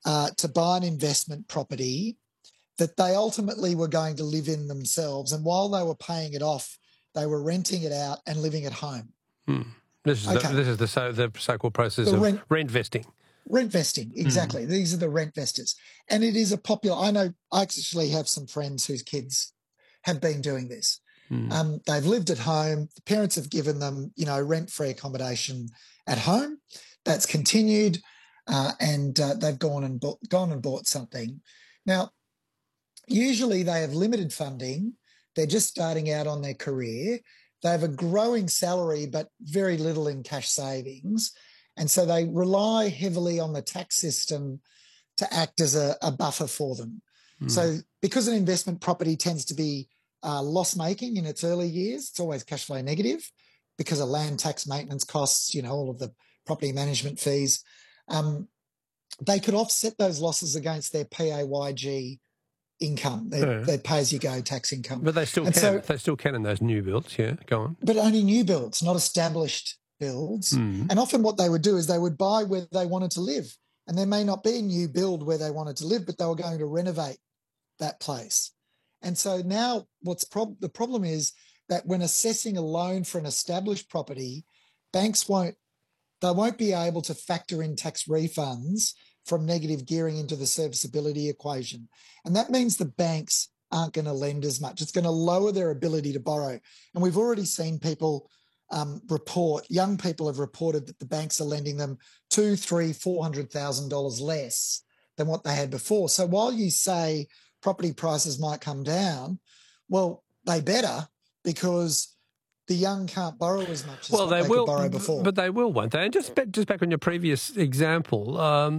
to buy an investment property that they ultimately were going to live in themselves. And while they were paying it off, they were renting it out and living at home. This is the so-called process of rent vesting. Rent vesting, exactly. These are the rent vestors. And it is a popular... I actually have some friends whose kids have been doing this. They've lived at home. The parents have given them, rent-free accommodation at home. That's continued, and they've gone and bought something. Now, usually they have limited funding. They're just starting out on their career. They have a growing salary but very little in cash savings. And so they rely heavily on the tax system to act as a buffer for them. So because an investment property tends to be loss-making in its early years, it's always cash flow negative because of land tax, maintenance costs, all of the property management fees. They could offset those losses against their PAYG income, their pay-as-you-go tax income. But they still can. So, they still can in those new builds, yeah, go on. But only new builds, not established builds. And often what they would do is they would buy where they wanted to live. And there may not be a new build where they wanted to live, but they were going to renovate that place. And so now the problem is that when assessing a loan for an established property, banks won't be able to factor in tax refunds from negative gearing into the serviceability equation. And that means the banks aren't going to lend as much. It's going to lower their ability to borrow. And we've already seen people young people have reported that the banks are lending them $200,000, $300,000, $400,000 less than what they had before. So while you say property prices might come down, well, they better, because the young can't borrow as much as they could borrow before. But they will, won't they? And just back on your previous example,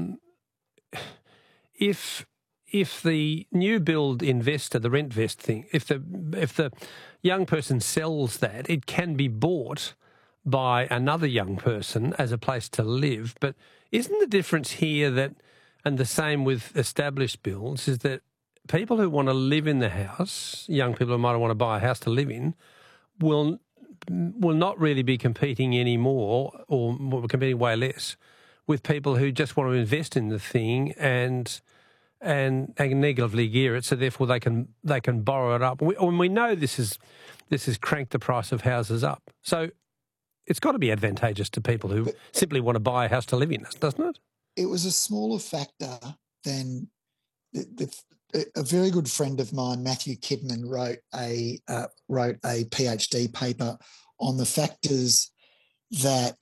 if the new build investor, the rent vest thing, if the young person sells that, it can be bought by another young person as a place to live. But isn't the difference here that, and the same with established builds, is that people who want to live in the house, young people who might want to buy a house to live in, will not really be competing anymore, or competing way less, with people who just want to invest in the thing and negatively gear it, so therefore they can borrow it up. We know this has cranked the price of houses up. So it's got to be advantageous to people who simply want to buy a house to live in, doesn't it? It was a smaller factor than a very good friend of mine, Matthew Kidman, wrote a PhD paper on the factors that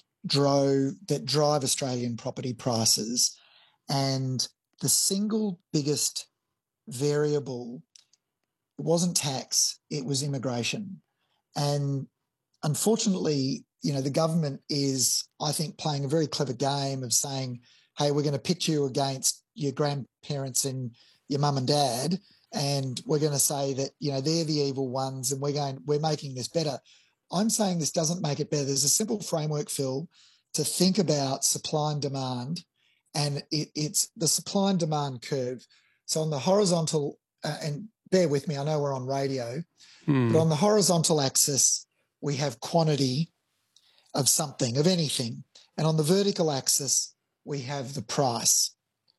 drive Australian property prices, and the single biggest variable, it wasn't tax, it was immigration. And unfortunately, the government is, I think, playing a very clever game of saying, hey, we're going to pit you against your grandparents and your mum and dad, and we're going to say that, they're the evil ones, and we're making this better. I'm saying this doesn't make it better. There's a simple framework, Phil, to think about supply and demand, and it's the supply and demand curve. So on the horizontal, and bear with me, I know we're on radio, but on the horizontal axis, we have quantity of something, of anything. And on the vertical axis, we have the price.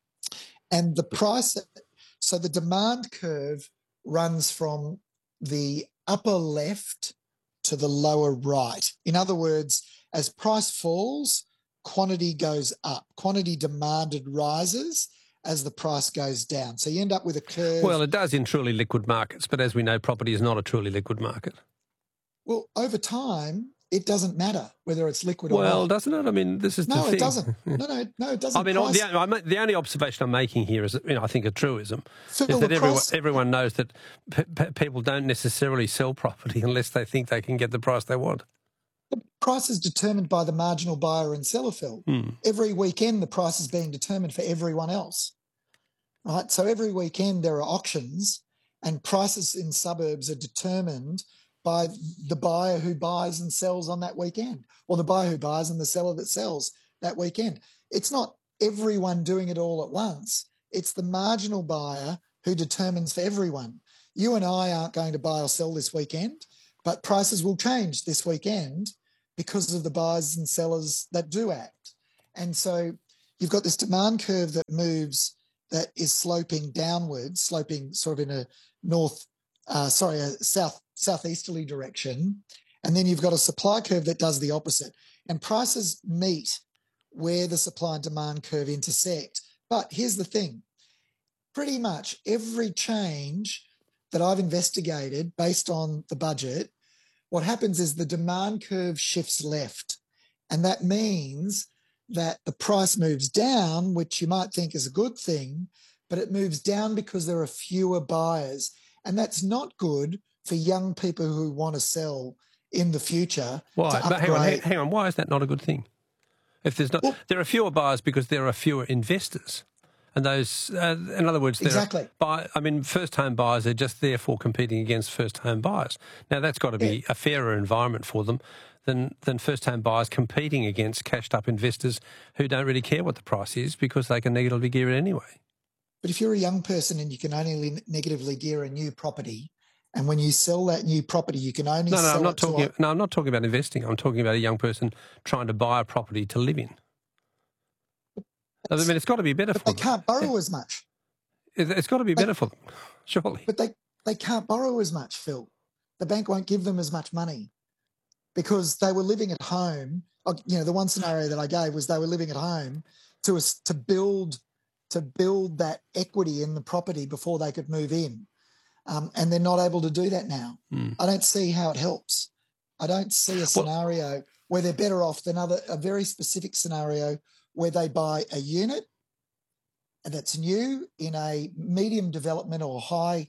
And the price, so the demand curve runs from the upper left to the lower right. In other words, as price falls, quantity goes up. Quantity demanded rises as the price goes down. So you end up with a curve. Well, it does in truly liquid markets, but as we know, property is not a truly liquid market. Well, over time, it doesn't matter whether it's liquid or not. Well, doesn't it? I mean, this is the thing. No, it doesn't. No, it doesn't. I mean, the only observation I'm making here is, I think a truism, is that everyone knows that people don't necessarily sell property unless they think they can get the price they want. The price is determined by the marginal buyer and seller, Phil. Every weekend, the price is being determined for everyone else, right? So every weekend there are auctions, and prices in suburbs are determined by the buyer who buys and sells on that weekend, or the buyer who buys and the seller that sells that weekend. It's not everyone doing it all at once. It's the marginal buyer who determines for everyone. You and I aren't going to buy or sell this weekend, but prices will change this weekend because of the buyers and sellers that do act. And so you've got this demand curve that moves that is sloping downwards, sloping sort of in a southeasterly direction, and then you've got a supply curve that does the opposite. And prices meet where the supply and demand curve intersect. But here's the thing. Pretty much every change that I've investigated based on the budget, what happens is the demand curve shifts left. And that means that the price moves down, which you might think is a good thing, but it moves down because there are fewer buyers. And that's not good for young people who want to sell in the future. Why? But hang on. Why is that not a good thing? If there's not, there are fewer buyers because there are fewer investors. And those, in other words, exactly. First-home buyers are just therefore competing against first-home buyers. Now, that's got to be a fairer environment for them than first-home buyers competing against cashed-up investors who don't really care what the price is because they can negatively gear it anyway. But if you're a young person and you can only negatively gear a new property, and when you sell that new property, you can only sell I'm not talking about investing. I'm talking about a young person trying to buy a property to live in. I mean, it's got to be better for them. But they can't borrow as much. It's got to be better for them, surely. But they can't borrow as much, Phil. The bank won't give them as much money because they were living at home. You know, the one scenario that I gave was they were living at home to build that equity in the property before they could move in. And they're not able to do that now. I don't see how it helps. I don't see a scenario where they're better off than a very specific scenario where they buy a unit that's new in a medium development or high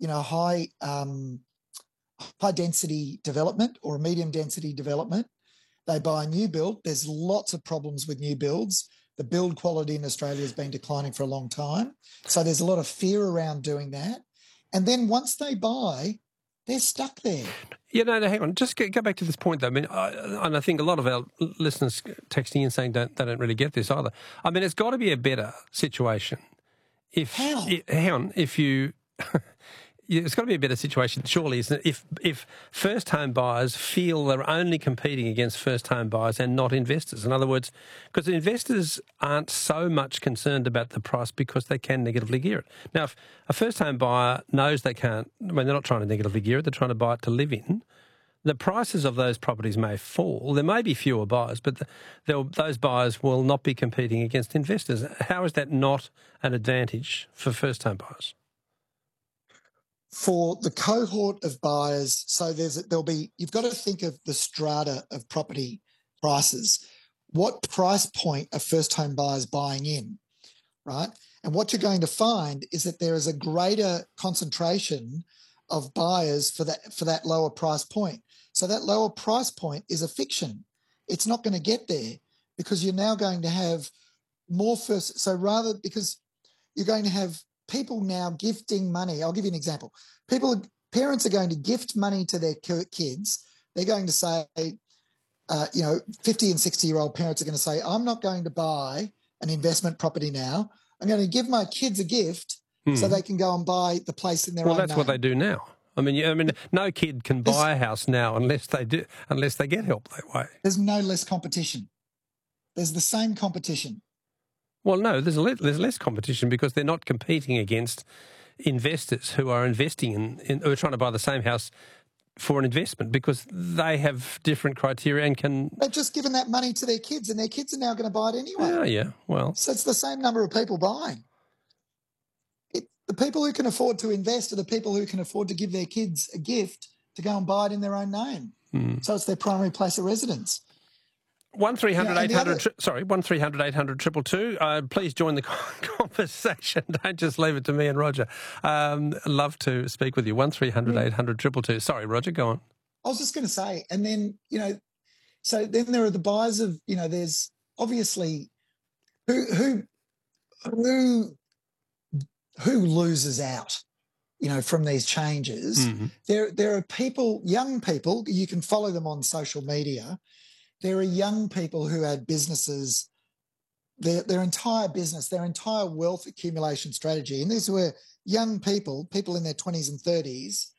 density development or a medium density development. They buy a new build. There's lots of problems with new builds. The build quality in Australia has been declining for a long time. So there's a lot of fear around doing that. And then once they buy, they're stuck there. Yeah, no, hang on. Just go back to this point, though. I mean, and I think a lot of our listeners texting in saying they don't really get this either. I mean, it's got to be a better situation if you it's got to be a better situation, surely, isn't it? If first-home buyers feel they're only competing against first-home buyers and not investors. In other words, because investors aren't so much concerned about the price because they can negatively gear it. Now, if a first-home buyer knows they can't, I mean, they're not trying to negatively gear it, they're trying to buy it to live in, the prices of those properties may fall. There may be fewer buyers, but those buyers will not be competing against investors. How is that not an advantage for first-home buyers? For the cohort of buyers, so you've got to think of the strata of property prices. What price point are first home buyers buying in, right? And what you're going to find is that there is a greater concentration of buyers for that lower price point. So that lower price point is a fiction. It's not going to get there because you're now going to have more because you're going to have people now gifting money. I'll give you an example. Parents are going to gift money to their kids. They're going to say, 50 and 60-year-old parents are going to say, I'm not going to buy an investment property now. I'm going to give my kids a gift so they can go and buy the place in their own name. Well, that's what they do now. I mean, no kid can buy a house now unless they get help that way. There's no less competition. There's the same competition. Well, no, there's less competition because they're not competing against investors who are investing who are trying to buy the same house for an investment because they have different criteria and can... They've just given that money to their kids and their kids are now going to buy it anyway. Oh, yeah, well... So it's the same number of people buying. The people who can afford to invest are the people who can afford to give their kids a gift to go and buy it in their own name. So it's their primary place of residence. 1300 800 222. Please join the conversation. Don't just leave it to me and Roger. Love to speak with you. 1300 800 222. Sorry, Roger, go on. I was just going to say, and then, so then there are the buyers of, there's obviously who loses out, from these changes. There are people, young people, you can follow them on social media. There are young people who had businesses, their entire business, their entire wealth accumulation strategy, and these were young people in their 20s and 30s,